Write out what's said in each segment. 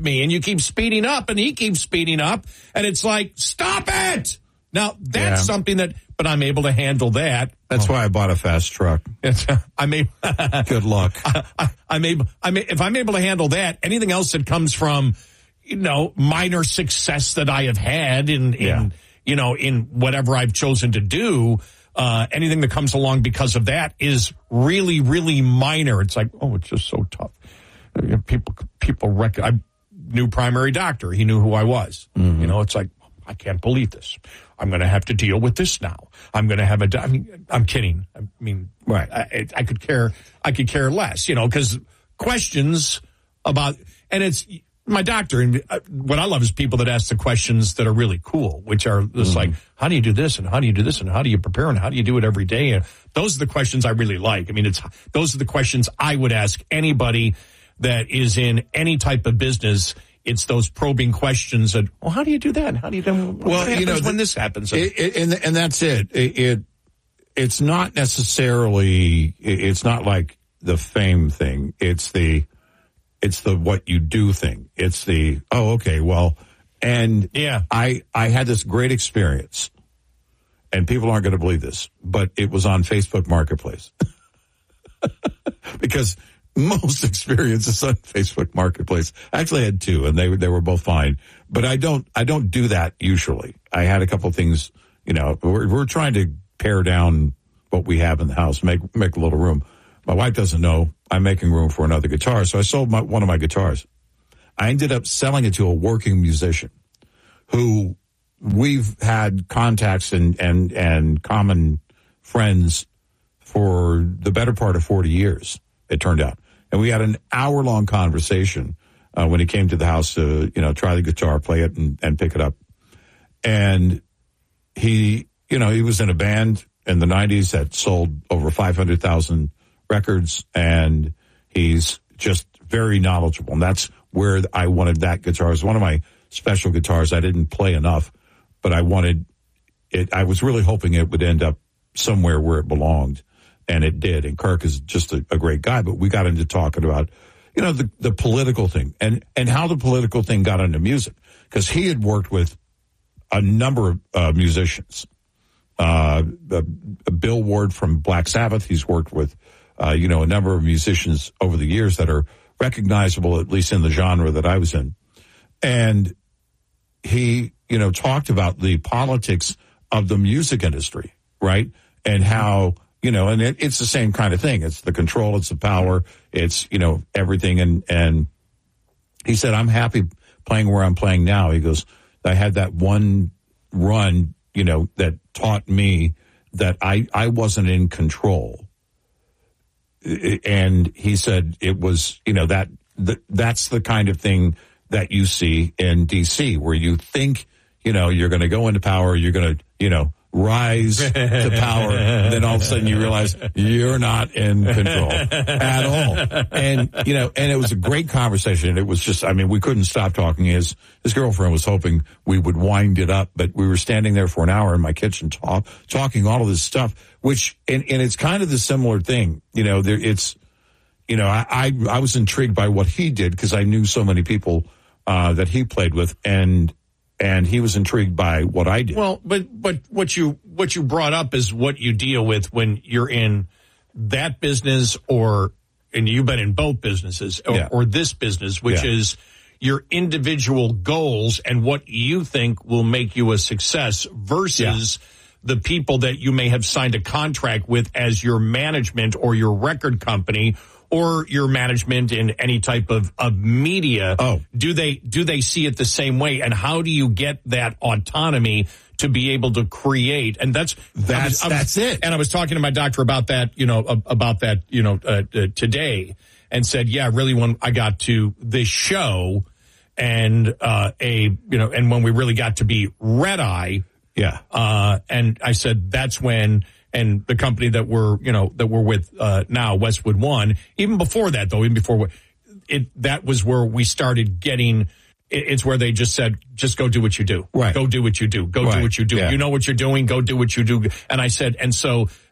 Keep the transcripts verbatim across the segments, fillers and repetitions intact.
me, and you keep speeding up, and he keeps speeding up, and it's like, stop it! Now, that's yeah. something that, but I'm able to handle that. That's oh. why I bought a fast truck. I'm able, Good luck. I, I, I'm able, I'm, if I'm able to handle that, anything else that comes from, you know, minor success that I have had in, in yeah. you know, in whatever I've chosen to do, uh, anything that comes along because of that is really, really minor. It's like, oh, it's just so tough. You know, people, people rec- I knew primary doctor. He knew who I was. Mm-hmm. You know, it's like, I can't believe this. I'm going to have to deal with this now. I'm going to have a, I mean, I'm kidding. I mean, right. I, I could care, I could care less, you know, because questions about, and it's my doctor. And what I love is people that ask the questions that are really cool, which are just mm-hmm. like, how do you do this? And how do you do this? And how do you prepare? And how do you do it every day? And those are the questions I really like. I mean, it's, those are the questions I would ask anybody that is in any type of business. It's those probing questions that, well, how do you do that? How do you do well, you know, when this happens? It, it, and, and that's it. It, it. It's not necessarily, it's not like the fame thing. It's the, it's the what you do thing. It's the, oh, okay, well, and yeah, I, I had this great experience, and people aren't going to believe this, but it was on Facebook Marketplace. Because most experiences on Facebook Marketplace. I actually had two, and they they were both fine. But I don't I don't do that usually. I had a couple of things, you know. We're we're trying to pare down what we have in the house, make make a little room. My wife doesn't know I'm making room for another guitar, so I sold my, one of my guitars. I ended up selling it to a working musician who we've had contacts and and and common friends for the better part of forty years. It turned out. And we had an hour-long conversation uh, when he came to the house to, you know, try the guitar, play it, and, and pick it up. And he, you know, he was in a band in the nineties that sold over five hundred thousand records, and he's just very knowledgeable. And that's where I wanted that guitar. It was one of my special guitars. I didn't play enough, but I wanted it. I was really hoping it would end up somewhere where it belonged. And it did. And Kirk is just a, a great guy. But we got into talking about, you know, the, the political thing and, and how the political thing got into music. Because he had worked with a number of uh, musicians. Uh, uh, Bill Ward from Black Sabbath. He's worked with, uh, you know, a number of musicians over the years that are recognizable, at least in the genre that I was in. And he, you know, talked about the politics of the music industry, right? And how... You know, and it, it's the same kind of thing. It's the control, it's the power, it's, you know, everything. And, and he said, I'm happy playing where I'm playing now. He goes, I had that one run, you know, that taught me that I, I wasn't in control. And he said it was, you know, that, that that's the kind of thing that you see in D C where you think, you know, you're going to go into power, you're going to, you know, rise to power, and then all of a sudden you realize you're not in control at all. And, you know, and it was a great conversation. It was just, I mean, we couldn't stop talking. His, his girlfriend was hoping we would wind it up, but we were standing there for an hour in my kitchen talk, talking all of this stuff, which, and, and it's kind of the similar thing. You know, there, it's, you know, I, I, I was intrigued by what he did because I knew so many people, uh, that he played with, and, And he was intrigued by what I did. Well, but but what you what you brought up is what you deal with when you're in that business, or and you've been in both businesses, or, yeah. or this business, which yeah. is your individual goals and what you think will make you a success versus yeah. the people that you may have signed a contract with as your management or your record company or your management in any type of, of media. Oh. Do they do they see it the same way? And how do you get that autonomy to be able to create? And that's that's I was, I was, that's it. And I was talking to my doctor about that, you know, about that, you know, uh, uh, today, and said, yeah, really, when I got to this show, and uh, a you know, and when we really got to be Red Eye, yeah, uh, and I said that's when. And the company that we're, you know, that we're with uh, now, Westwood One. Even before that, though, even before it, that was where we started getting. It's where they just said, just go do what you do. Right. Go do what you do. Go right. do what you do. Yeah. You know what you're doing. Go do what you do. And I said, and so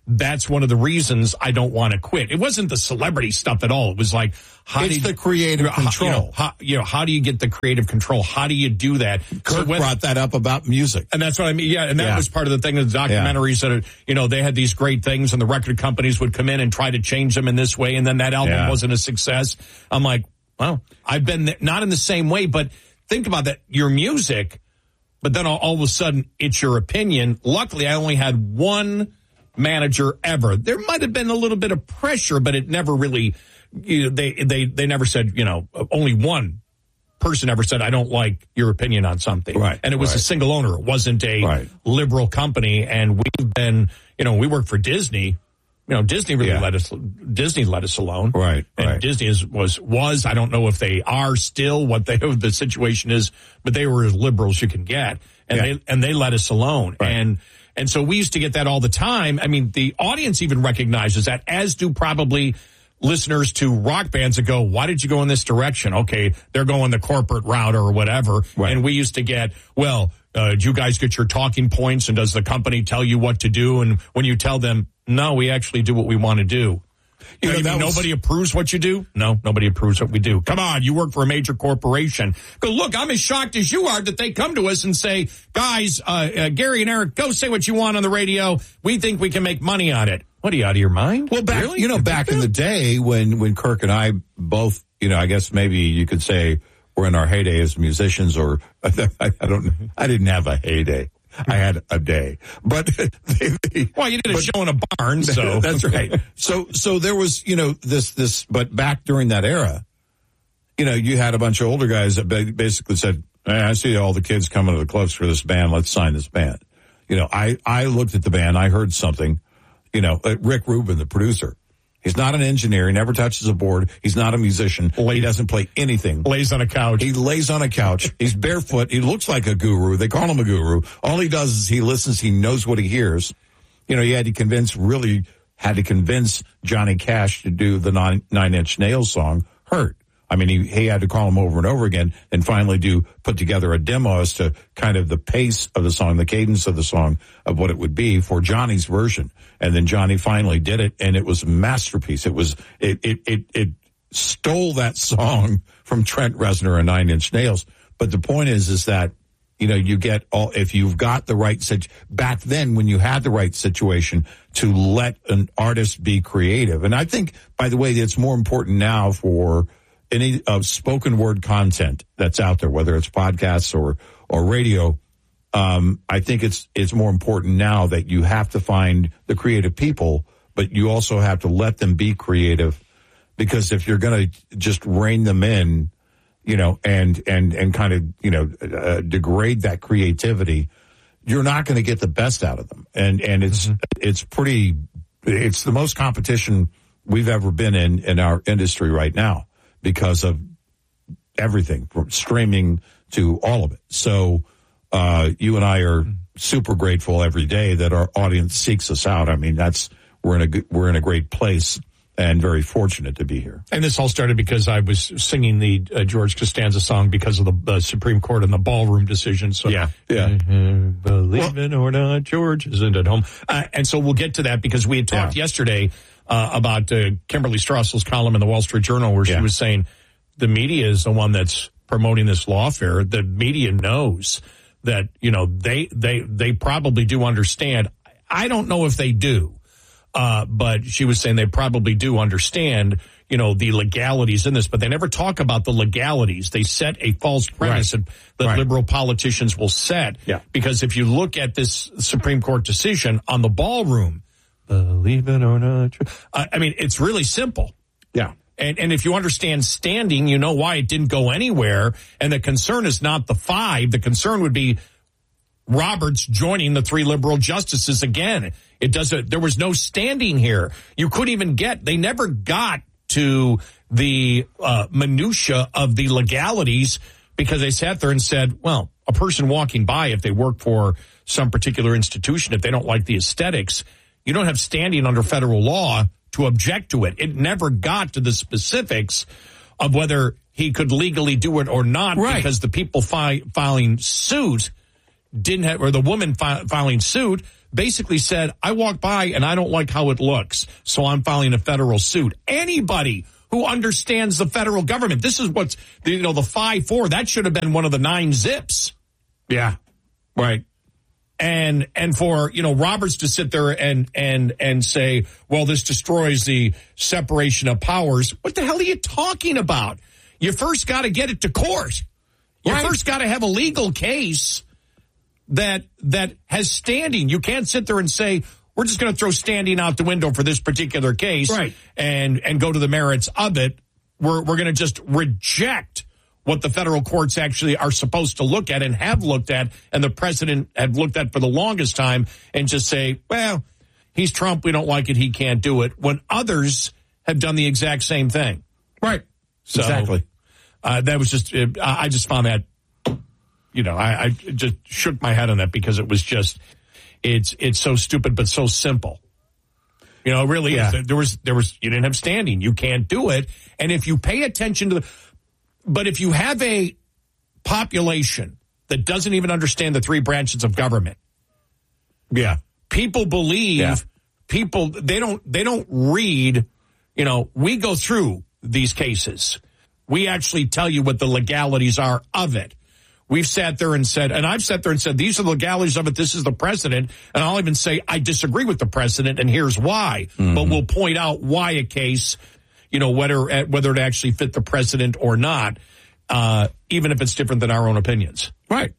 that's one of the reasons I don't want to quit. It wasn't the celebrity stuff at all. It was like, how it's do you, the creative how, control. You know, how, you know, how do you get the creative control? How do you do that? Kirk so when, brought that up about music. And that's what I mean. Yeah. And that yeah. was part of the thing of the documentaries yeah. that, you know, they had these great things and the record companies would come in and try to change them in this way. And then that album yeah. wasn't a success. I'm like, well, I've been there, not in the same way, but think about that. Your music, but then all, all of a sudden it's your opinion. Luckily, I only had one manager ever. There might have been a little bit of pressure, but it never really, you know, they, they, they never said, you know, only one person ever said, I don't like your opinion on something. Right. And it was right. a single owner. It wasn't a right. liberal company. And we've been, you know, we work for Disney. You know, Disney really yeah. let us, Disney let us alone. Right. And right. Disney is, was, was, I don't know if they are still what they, the situation is, but they were as liberal as you can get. And yeah. they, and they let us alone. Right. And, And so we used to get that all the time. I mean, the audience even recognizes that, as do probably listeners to rock bands that go, why did you go in this direction? Okay, they're going the corporate route or whatever. Right. And we used to get, well, uh, do you guys get your talking points? And does the company tell you what to do? And when you tell them, no, we actually do what we want to do. You know, you mean was... nobody approves what you do? No, nobody approves what we do. Come on, you work for a major corporation. Go, look, I'm as shocked as you are that they come to us and say, guys, uh, uh, Gary and Eric, go say what you want on the radio. We think we can make money on it. What, are you out of your mind? Well, back, really? you know, back in the day when, when Kirk and I both, you know, I guess maybe you could say we're in our heyday as musicians, or I, I don't, I didn't have a heyday. I had a day, but they, they, well, you did a but, show in a barn, so that's right. So, so there was, you know, this, this, but back during that era, you know, you had a bunch of older guys that basically said, hey, I see all the kids coming to the clubs for this band. Let's sign this band. You know, I, I looked at the band. I heard something, you know, Rick Rubin, the producer. He's not an engineer. He never touches a board. He's not a musician. He doesn't play anything. Lays on a couch. He lays on a couch. He's barefoot. He looks like a guru. They call him a guru. All he does is he listens. He knows what he hears. You know, he had to convince, really had to convince Johnny Cash to do the nine, nine Inch Nails song, Hurt. I mean, he, he had to call him over and over again and finally do, put together a demo as to kind of the pace of the song, the cadence of the song, of what it would be for Johnny's version. And then Johnny finally did it, and it was a masterpiece. It was, it, it, it, it stole that song from Trent Reznor and Nine Inch Nails. But the point is, is that, you know, you get all, if you've got the right, back then when you had the right situation to let an artist be creative. And I think, by the way, it's more important now for any of spoken word content that's out there, whether it's podcasts or, or radio. Um, I think it's, it's more important now that you have to find the creative people, but you also have to let them be creative, because if you're going to just rein them in, you know, and, and, and kind of, you know, uh, degrade that creativity, you're not going to get the best out of them. And, and it's, mm-hmm. it's pretty, it's the most competition we've ever been in, in our industry right now, because of everything from streaming to all of it. So, uh, you and I are super grateful every day that our audience seeks us out. I mean, that's, we're in a good, we're in a great place and very fortunate to be here. And this all started because I was singing the uh, George Costanza song because of the uh, Supreme Court and the ballroom decision. So, yeah, yeah. Uh, believe well, it or not, George isn't at home. Uh, and so we'll get to that, because we had talked yeah. yesterday uh, about uh, Kimberly Strassel's column in the Wall Street Journal, where yeah. she was saying the media is the one that's promoting this lawfare. The media knows that, you know, they they they probably do understand. I don't know if they do. Uh, but she was saying they probably do understand, you know, the legalities in this, but they never talk about the legalities. They set a false premise right. that right. liberal politicians will set. Yeah. Because if you look at this Supreme Court decision on the ballroom, believe it or not, uh, I mean, it's really simple. Yeah. And, and if you understand standing, you know why it didn't go anywhere. And the concern is not the five. The concern would be Roberts joining the three liberal justices again. It doesn't, there was no standing here. You couldn't even get, they never got to the uh, minutia of the legalities, because they sat there and said, well, a person walking by, if they work for some particular institution, if they don't like the aesthetics, you don't have standing under federal law to object to it. It never got to the specifics of whether he could legally do it or not, right. because the people fi- filing suit didn't have, or the woman fi- filing suit, basically said, I walk by and I don't like how it looks, so I'm filing a federal suit. Anybody who understands the federal government, this is what's, you know, the five four, that should have been one of the nine zips. Yeah, right. And and for, you know, Roberts to sit there and and and say, well, this destroys the separation of powers. What the hell are you talking about? You first got to get it to court. You right. first got to have a legal case that that has standing. You can't sit there and say, we're just going to throw standing out the window for this particular case right. and and go to the merits of it. We're we're going to just reject what the federal courts actually are supposed to look at and have looked at, and the president had looked at for the longest time, and just say, well, he's Trump, we don't like it, he can't do it, when others have done the exact same thing. Right. So, exactly. Uh, that was just, uh, I just found that, you know, I, I just shook my head on that because it was just, it's it's so stupid but so simple. You know, it really yeah. is. There was, there was, you didn't have standing. You can't do it. And if you pay attention to the, but if you have a population that doesn't even understand the three branches of government, yeah, people believe, yeah. people, they don't, they don't read, you know, we go through these cases. We actually tell you what the legalities are of it. We've sat there and said, and I've sat there and said, these are the legalities of it. This is the precedent. And I'll even say, I disagree with the precedent and here's why. Mm-hmm. But we'll point out why a case, you know, whether whether it actually fit the precedent or not, uh, even if it's different than our own opinions. Right.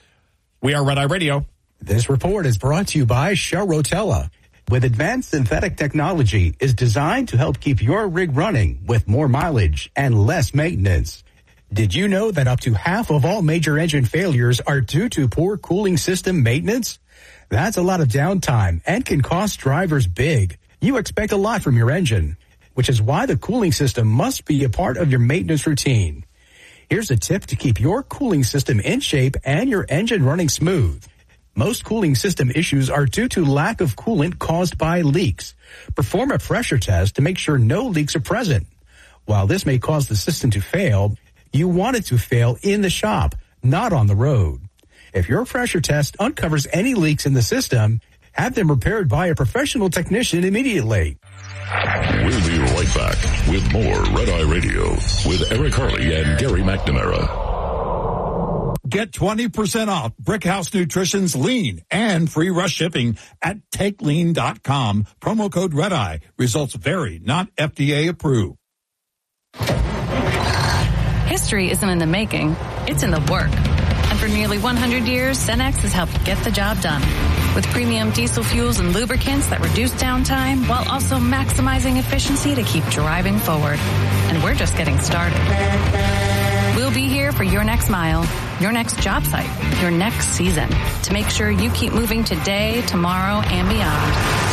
We are Red Eye Radio. This report is brought to you by Shell Rotella. With advanced synthetic technology, is designed to help keep your rig running with more mileage and less maintenance. Did you know that up to half of all major engine failures are due to poor cooling system maintenance? That's a lot of downtime and can cost drivers big. You expect a lot from your engine, which is why the cooling system must be a part of your maintenance routine. Here's a tip to keep your cooling system in shape and your engine running smooth. Most cooling system issues are due to lack of coolant caused by leaks. Perform a pressure test to make sure no leaks are present. While this may cause the system to fail, you want it to fail in the shop, not on the road. If your pressure test uncovers any leaks in the system, have them repaired by a professional technician immediately. We'll be right back with more Red Eye Radio with Eric Harley and Gary McNamara. Get twenty percent off Brickhouse Nutrition's Lean and free rush shipping at take lean dot com. Promo code Red Eye. Results vary, not F D A approved. History isn't in the making, it's in the work. And for nearly one hundred years, Cenex has helped get the job done. With premium diesel fuels and lubricants that reduce downtime while also maximizing efficiency to keep driving forward. And we're just getting started. We'll be here for your next mile, your next job site, your next season, to make sure you keep moving today, tomorrow, and beyond.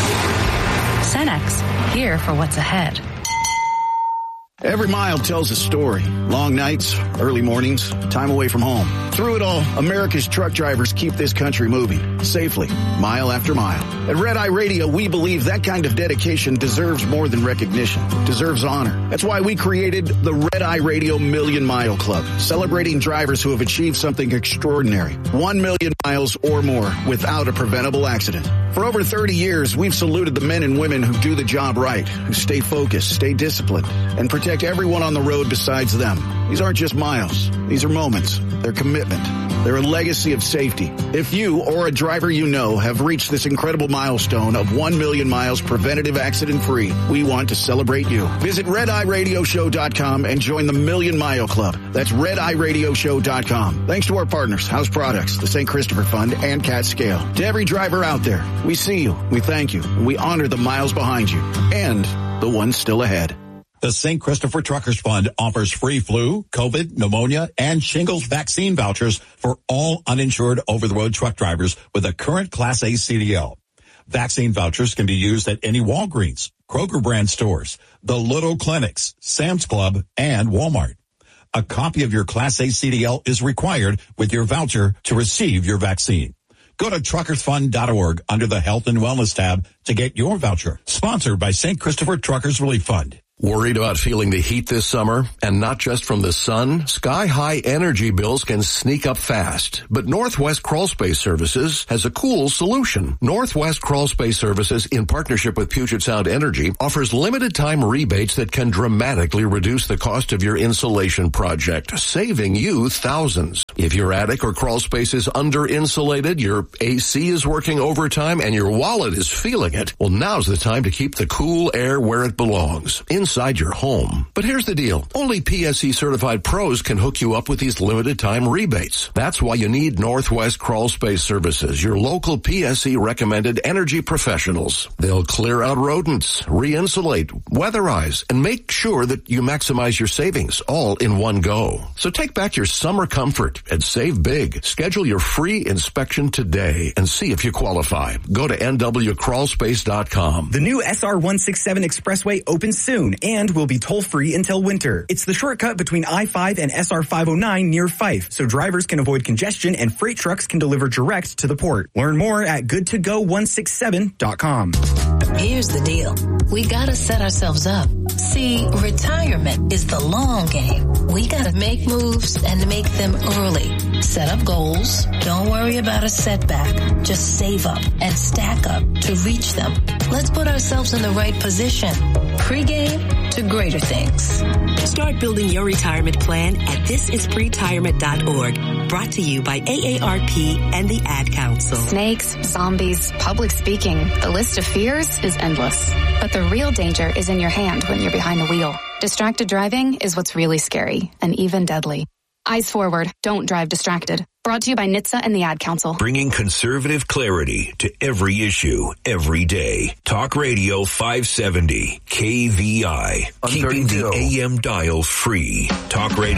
Cenex, here for what's ahead. Every mile tells a story. Long nights, early mornings, time away from home. Through it all, America's truck drivers keep this country moving safely, mile after mile. At Red Eye Radio, we believe that kind of dedication deserves more than recognition, deserves honor. That's why we created the Red Eye Radio Million Mile Club, celebrating drivers who have achieved something extraordinary. One million miles or more without a preventable accident. For over thirty years, we've saluted the men and women who do the job right, who stay focused, stay disciplined, and protect everyone on the road besides them. These aren't just miles. These are moments. They're commitment. They're a legacy of safety. If you or a driver you know have reached this incredible milestone of one million miles preventative accident-free, we want to celebrate you. Visit red eye radio show dot com and join the Million Mile Club. That's red eye radio show dot com. Thanks to our partners, House Products, the Saint Christopher Fund, and Cat Scale. To every driver out there, we see you, we thank you, and we honor the miles behind you and the ones still ahead. The Saint Christopher Truckers Fund offers free flu, COVID, pneumonia, and shingles vaccine vouchers for all uninsured over-the-road truck drivers with a current Class A C D L. Vaccine vouchers can be used at any Walgreens, Kroger brand stores, the Little Clinics, Sam's Club, and Walmart. A copy of your Class A C D L is required with your voucher to receive your vaccine. Go to truckers fund dot org under the Health and Wellness tab to get your voucher. Sponsored by Saint Christopher Truckers Relief Fund. Worried about feeling the heat this summer? And not just from the sun? Sky-high energy bills can sneak up fast. But Northwest Crawl Space Services has a cool solution. Northwest Crawl Space Services, in partnership with Puget Sound Energy, offers limited-time rebates that can dramatically reduce the cost of your insulation project, saving you thousands. If your attic or crawl space is under-insulated, your A C is working overtime, and your wallet is feeling it, well, now's the time to keep the cool air where it belongs. Inside your home. But here's the deal. Only P S E certified pros can hook you up with these limited time rebates. That's why you need Northwest Crawl Space Services, your local P S E recommended energy professionals. They'll clear out rodents, re-insulate, weatherize, and make sure that you maximize your savings all in one go. So take back your summer comfort and save big. Schedule your free inspection today and see if you qualify. Go to N W crawl space dot com. The new S R one sixty-seven Expressway opens soon and will be toll-free until winter. It's the shortcut between I five and S R five oh nine near Fife, so drivers can avoid congestion and freight trucks can deliver direct to the port. Learn more at good to go one sixty-seven dot com. Here's the deal. We gotta set ourselves up. See, retirement is the long game. We gotta make moves and make them early. Set up goals. Don't worry about a setback. Just save up and stack up to reach them. Let's put ourselves in the right position. Pre-game to greater things. Start building your retirement plan at this is pretirement dot org. Brought to you by A A R P and the Ad Council. Snakes, zombies, public speaking. The list of fears is endless. But the real danger is in your hand when you're behind the wheel. Distracted driving is what's really scary and even deadly. Eyes forward. Don't drive distracted. Brought to you by N H T S A and the Ad Council. Bringing conservative clarity to every issue, every day. Talk Radio five seventy, K V I. Keeping the A M dial free. Talk Radio.